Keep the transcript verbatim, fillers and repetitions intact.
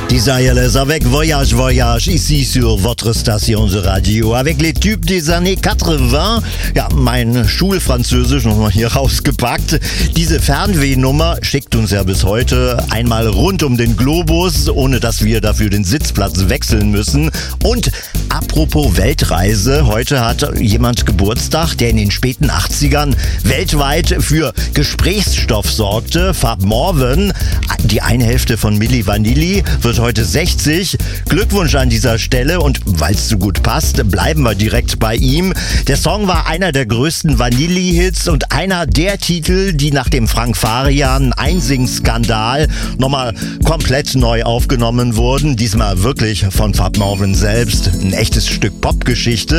Desireless avec Voyage Voyage ici sur votre station de radio avec les tubes des années quatre-vingts. Ja, mein Schulfranzösisch nochmal hier rausgepackt. Diese Fernwehnummer schickt uns ja bis heute einmal rund um den Globus, ohne dass wir dafür den Sitzplatz wechseln müssen. Und apropos Weltreise, heute hat jemand Geburtstag, der in den späten achtzigern weltweit für Gesprächsstoff sorgte. Fab Morvan, die eine Hälfte von Milli Vanilli, wird heute sechzig. Glückwunsch an dieser Stelle und weil es so gut passt, bleiben wir direkt bei ihm. Der Song war einer der größten Vanilli-Hits und einer der Titel, die nach dem Frank Farian Einsing-Skandal nochmal komplett neu aufgenommen wurden. Diesmal wirklich von Fab Morvan selbst. Ein echtes Stück Popgeschichte.